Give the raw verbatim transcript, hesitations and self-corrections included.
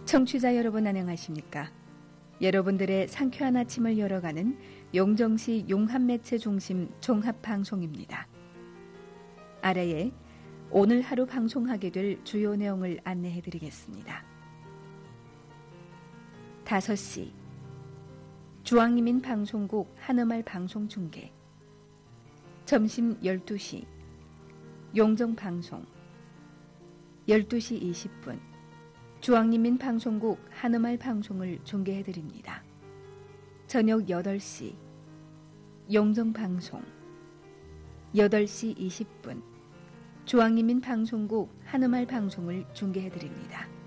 청취자 여러분 안녕하십니까? 여러분들의 상쾌한 아침을 열어가는 용정시 용합매체 중심 종합방송입니다. 아래에 오늘 하루 방송하게 될 주요 내용을 안내해드리겠습니다. 다섯 시 주황이민 방송국 한음알 방송 중계. 점심 열두 시 용정방송. 열두 시 이십 분 주황인민 방송국 한음알 방송을 중계해드립니다. 저녁 여덟 시 용정방송. 여덟 시 이십 분 주황인민 방송국 한음알 방송을 중계해드립니다.